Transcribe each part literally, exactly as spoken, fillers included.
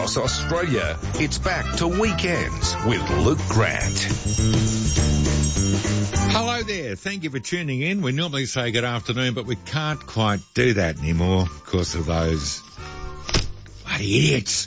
across Australia. It's back to Weekends with Luke Grant. Hello there. Thank you for tuning in. We normally say good afternoon, but we can't quite do that anymore because of those bloody idiots.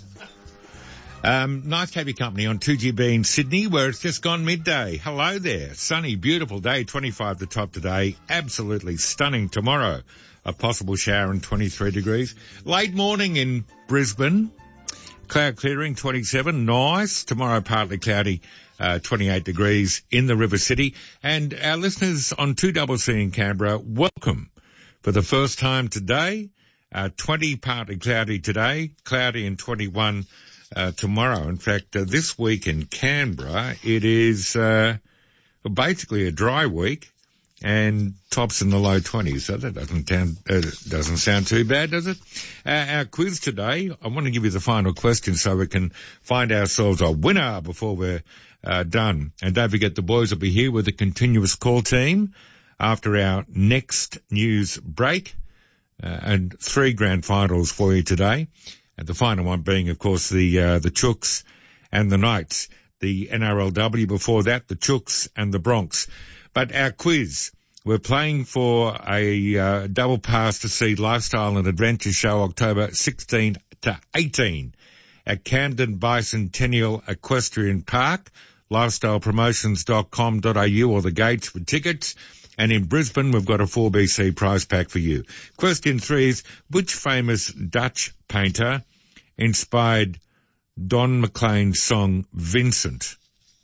Um, nice to have your company on two G B in Sydney, where it's just gone midday. Hello there. Sunny, beautiful day, twenty-five the top today. Absolutely stunning tomorrow. A possible shower and twenty-three degrees. Late morning in Brisbane. Cloud clearing, twenty-seven. Nice. Tomorrow partly cloudy, uh, twenty-eight degrees in the River City. And our listeners on two C C in Canberra, welcome. For the first time today, uh, twenty partly cloudy today, cloudy and twenty-one Uh, tomorrow. In fact, uh, this week in Canberra, it is uh, basically a dry week and tops in the low twenties. So that doesn't sound, uh, doesn't sound too bad, does it? Uh, our quiz today, I want to give you the final question so we can find ourselves a winner before we're uh, done. And don't forget, the boys will be here with a continuous call team after our next news break, uh, and three grand finals for you today. And the final one being, of course, the uh, the Chooks and the Knights. The N R L W before that, the Chooks and the Bronx. But our quiz, we're playing for a uh, double pass to see Lifestyle and Adventure Show October sixteenth to eighteenth at Camden Bicentennial Equestrian Park, lifestyle promotions dot com dot a u or the gates for tickets. And in Brisbane, we've got a four B C prize pack for you. Question three is, which famous Dutch painter inspired Don McLean's song Vincent?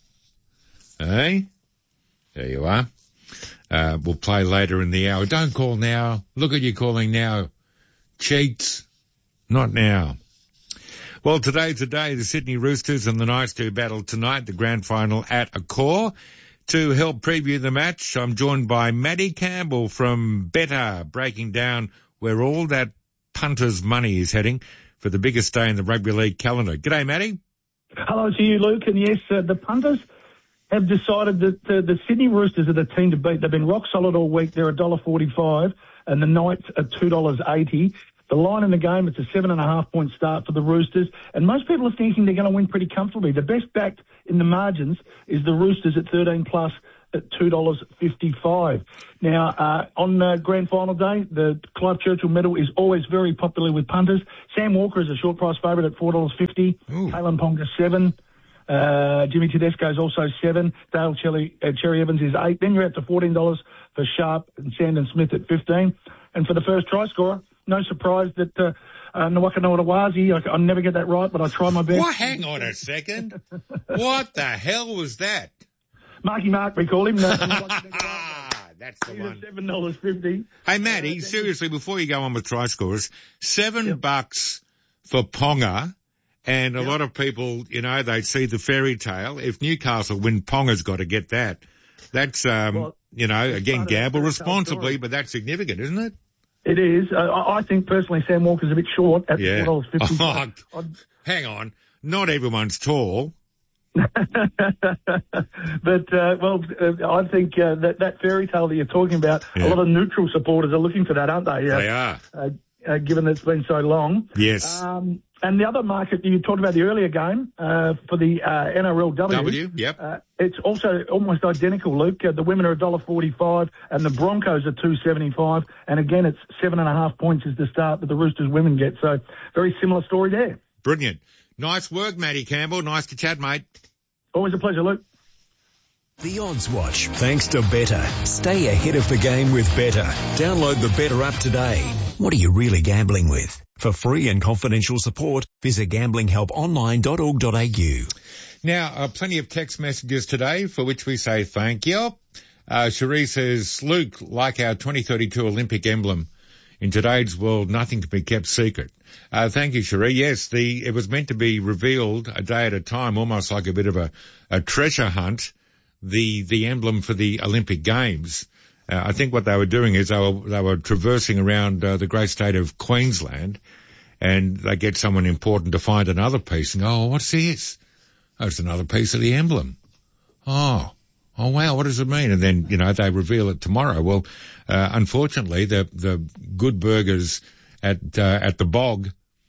Hey? There you are. Uh, we'll play later in the hour. Don't call now. Look at you calling now. Cheats. Not now. Well, today's the day the Sydney Roosters and the Knights do battle tonight, the grand final at Accor. To help preview the match, I'm joined by Matty Campbell from Better, breaking down where all that punters' money is heading for the biggest day in the rugby league calendar. G'day, Matty. Hello to you, Luke. And yes, uh, the punters have decided that uh, the Sydney Roosters are the team to beat. They've been rock solid all week. They're one dollar forty-five, and the Knights are two dollars eighty. The line in the game, it's a seven and a half point start for the Roosters, and most people are thinking they're going to win pretty comfortably. The best backed in the margins is the Roosters at thirteen plus at two dollars fifty-five. Now, uh, on uh, grand final day, the Clive Churchill medal is always very popular with punters. Sam Walker is a short price favourite at four dollars fifty. Kalen Ponga seven. Uh, Jimmy Tedesco is also seven. Dale Cherry, uh, Cherry Evans is eight. Then you're up to fourteen dollars for Sharp and Sandon Smith at fifteen. And for the first try scorer, no surprise that uh, uh, Nawaka Nawatawazi, I, I never get that right, but I try my best. What? Hang on a second. What the hell was that? Marky Mark, we call him. No, That's the He's one. at seven dollars fifty. Hey, Matty, uh, seriously, before you go on with try scorers, seven yep. bucks for Ponga, and a yep. lot of people, you know, they see the fairy tale. If Newcastle win, Ponga's got to get that. That's, um, well, you know, again, gamble responsibly, but that's significant, isn't it? It is. Uh, I, I think personally Sam Walker's a bit short at yeah. four dollars fifty. Oh, hang on. Not everyone's tall. but, uh, well, uh, I think uh, that, that fairy tale that you're talking about, yeah. a lot of neutral supporters are looking for that, aren't they? Uh, they are. Uh, uh, given that it's been so long. Yes. Um, and the other market, you talked about the earlier game, uh, for the, uh, N R L W. W, yep. Uh, it's also almost identical, Luke. Uh, the women are one dollar forty-five and the Broncos are two seventy-five. And again, it's seven and a half points is the start that the Roosters women get. So very similar story there. Brilliant. Nice work, Matty Campbell. Nice to chat, mate. Always a pleasure, Luke. The Odds Watch, thanks to Better. Stay ahead of the game with Better. Download the Better app today. What are you really gambling with? For free and confidential support, visit gambling help online dot org dot a u. Now, uh, plenty of text messages today for which we say thank you. Uh, Cherie says, Luke, like our twenty thirty-two Olympic emblem, in today's world, nothing can be kept secret. Uh, thank you, Cherie. Yes, the, it was meant to be revealed a day at a time, almost like a bit of a, a treasure hunt, the, the emblem for the Olympic Games. Uh, I think what they were doing is they were, they were traversing around uh, the great state of Queensland, and they get someone important to find another piece and go, oh, what's this? Oh, it's another piece of the emblem. Oh. Oh, wow, what does it mean? And then, you know, they reveal it tomorrow. Well, uh, unfortunately, the, the good burgers at, uh, at the Bog,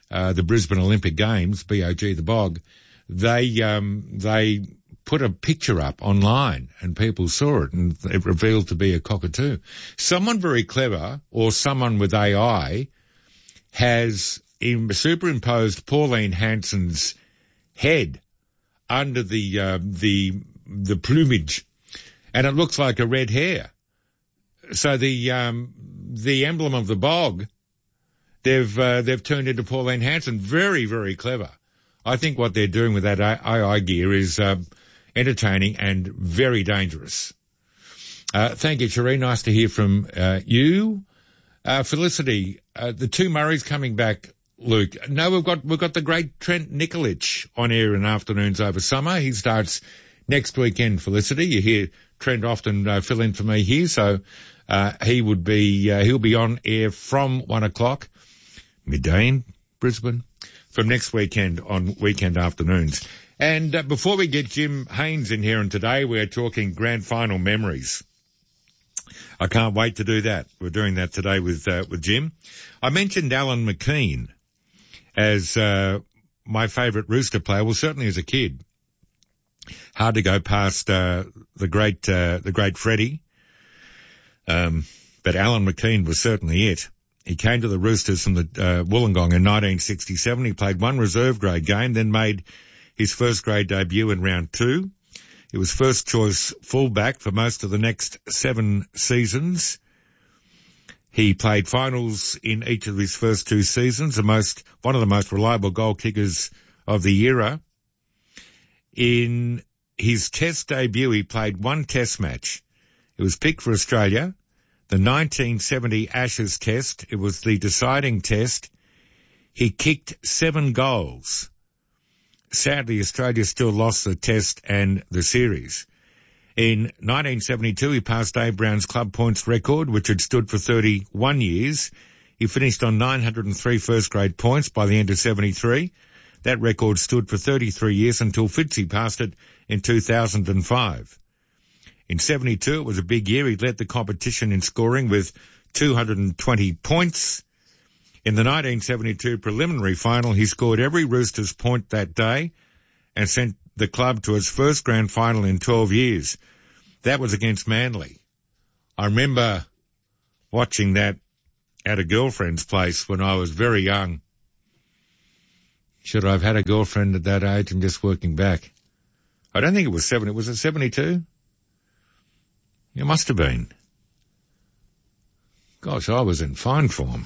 uh, the Brisbane Olympic Games, B O G, the bog, they, um, they put a picture up online and people saw it and it revealed to be a cockatoo. Someone very clever or someone with A I has in, superimposed Pauline Hanson's head under the, uh, the, the plumage, and it looks like a red hare. So the, um, the emblem of the bog, they've, uh, they've turned into Pauline Hanson. Very, very clever. I think what they're doing with that A I gear is, um, entertaining and very dangerous. Uh, thank you, Cherie. Nice to hear from, uh, you. Uh, Felicity, uh, the two Murrays coming back, Luke. No, we've got, we've got the great Trent Nikolic on air in afternoons over summer. He starts next weekend, Felicity. You hear Trent often uh, fill in for me here, so, uh, he would be, uh, he'll be on air from one o'clock, midday in Brisbane, from next weekend on weekend afternoons. And uh, before we get Jim Haynes in here, and today we're talking grand final memories. I can't wait to do that. We're doing that today with, uh, with Jim. I mentioned Alan McKean as, uh, my favourite Rooster player. Well, certainly as a kid. Hard to go past, uh, the great, uh, the great Freddie. Um, but Alan McKean was certainly it. He came to the Roosters from the, uh, Wollongong in nineteen sixty-seven. He played one reserve grade game, then made his first grade debut in round two. He was first choice fullback for most of the next seven seasons. He played finals in each of his first two seasons, the most, one of the most reliable goal kickers of the era. In his test debut, he played one test match. It was picked for Australia, the nineteen seventy Ashes test. It was the deciding test. He kicked seven goals. Sadly, Australia still lost the test and the series. In nineteen seventy-two, he passed Dave Brown's club points record, which had stood for thirty-one years. He finished on nine hundred three first-grade points by the end of seventy-three. That record stood for thirty-three years until Fitzy passed it in two thousand five. In seventy-two, it was a big year. He led the competition in scoring with two hundred twenty points. In the nineteen seventy-two preliminary final, he scored every Roosters point that day and sent the club to its first grand final in twelve years. That was against Manly. I remember watching that at a girlfriend's place when I was very young. Should I have had a girlfriend at that age? I'm just working back. I don't think it was seventy. Was it seventy-two? It must have been. Gosh, I was in fine form.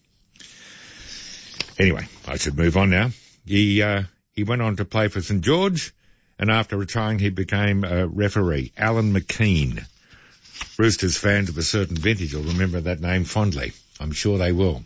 Anyway, I should move on now. He, uh, he went on to play for St George, and after retiring, he became a referee. Alan McKean. Roosters fans of a certain vintage will remember that name fondly. I'm sure they will.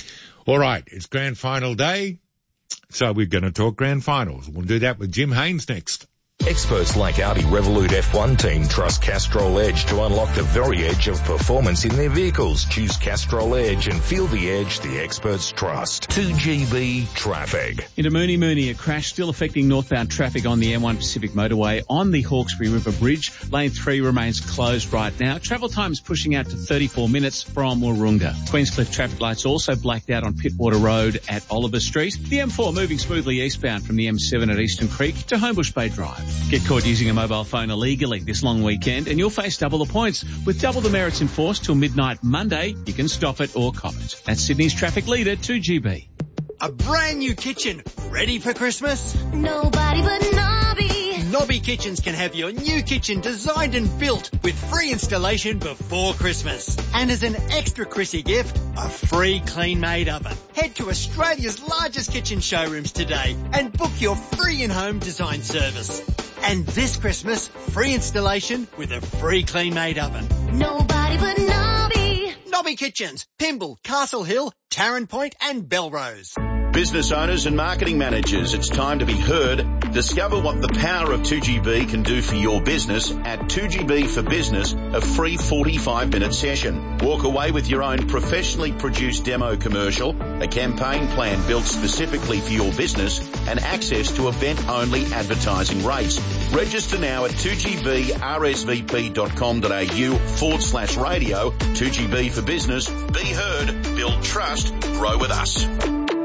All right, it's grand final day, so we're going to talk grand finals. We'll do that with Jim Haynes next. Experts like Audi Revolut F one team trust Castrol Edge to unlock the very edge of performance in their vehicles. Choose Castrol Edge and feel the edge the experts trust. two G B traffic. Into Mooney Mooney, a crash still affecting northbound traffic on the M one Pacific Motorway on the Hawkesbury River Bridge. Lane three remains closed right now. Travel times pushing out to thirty-four minutes from Wahroonga. Queenscliff traffic lights also blacked out on Pittwater Road at Oliver Street. The M four moving smoothly eastbound from the M seven at Eastern Creek to Homebush Bay Drive. Get caught using a mobile phone illegally this long weekend and you'll face double the points. With double the merits enforced till midnight Monday, you can stop it or cop it. That's Sydney's traffic leader, two G B. A brand new kitchen, ready for Christmas? Nobody but Nobby. Nobby Kitchens can have your new kitchen designed and built with free installation before Christmas. And as an extra Chrissy gift, a free clean-made oven. Head to Australia's largest kitchen showrooms today and book your free in-home design service. And this Christmas, free installation with a free clean-made oven. Nobody but Nobby. Nobby Kitchens, Pymble, Castle Hill, Tarrant Point and Belrose. Business owners and marketing managers, it's time to be heard. Discover what the power of two G B can do for your business at two G B for Business, a free forty-five minute session. Walk away with your own professionally produced demo commercial, a campaign plan built specifically for your business, and access to event-only advertising rates. Register now at two G B R S V P dot com dot A U forward slash radio. two G B for Business. Be heard, build trust, grow with us.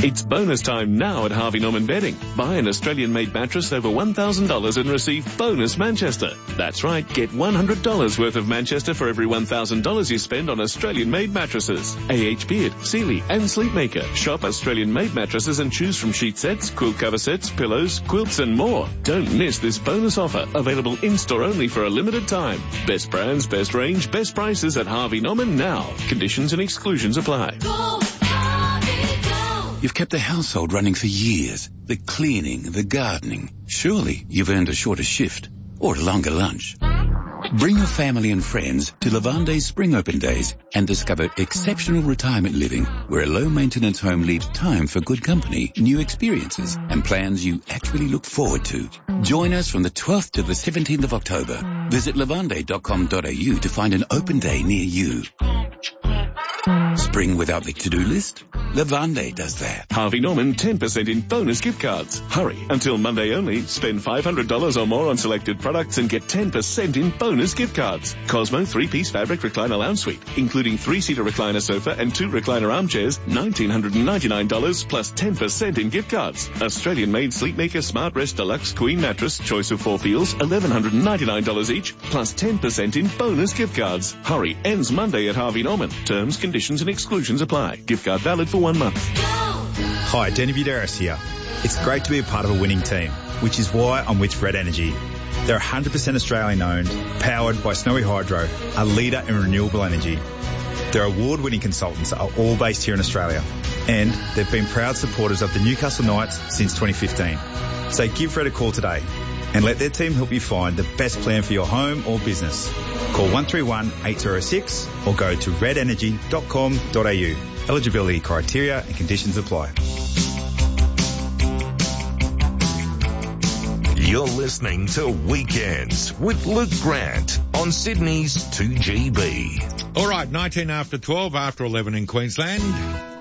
It's bonus time now at Harvey Norman Bedding. Buy an Australian-made mattress over one thousand dollars and receive bonus Manchester. That's right, get one hundred dollars worth of Manchester for every one thousand dollars you spend on Australian-made mattresses. A H Beard, Sealy and Sleepmaker. Shop Australian-made mattresses and choose from sheet sets, quilt cover sets, pillows, quilts and more. Don't miss this bonus offer, available in-store only for a limited time. Best brands, best range, best prices at Harvey Norman now. Conditions and exclusions apply. You've kept the household running for years. The cleaning, the gardening. Surely you've earned a shorter shift or a longer lunch. Bring your family and friends to Lavande's Spring Open Days and discover exceptional retirement living where a low-maintenance home leaves time for good company, new experiences and plans you actually look forward to. Join us from the twelfth to the seventeenth of October. Visit lavande dot com dot a u to find an open day near you. Spring without the to-do list? Lavande does that. Harvey Norman, ten percent in bonus gift cards. Hurry. Until Monday only, spend five hundred dollars or more on selected products and get ten percent in bonus gift cards. Cosmo three-piece fabric recliner lounge suite, including three-seater recliner sofa and two recliner armchairs, one thousand nine hundred ninety-nine dollars plus ten percent in gift cards. Australian-made Sleepmaker Smart Rest Deluxe Queen Mattress, choice of four feels, one thousand one hundred ninety-nine dollars each, plus ten percent in bonus gift cards. Hurry. Ends Monday at Harvey Norman. Terms, conditions and exclusions apply. Gift card valid for one month. Hi, Danny Buderis here. It's great to be a part of a winning team, which is why I'm with Red Energy. They're one hundred percent Australian owned, powered by Snowy Hydro, a leader in renewable energy. Their award-winning consultants are all based here in Australia, and they've been proud supporters of the Newcastle Knights since twenty fifteen. So give Red a call today and let their team help you find the best plan for your home or business. Call one three one, eight zero six or go to red energy dot com dot a u. Eligibility criteria and conditions apply. You're listening to Weekends with Luke Grant on Sydney's two G B. All right, nineteen after twelve, after eleven in Queensland.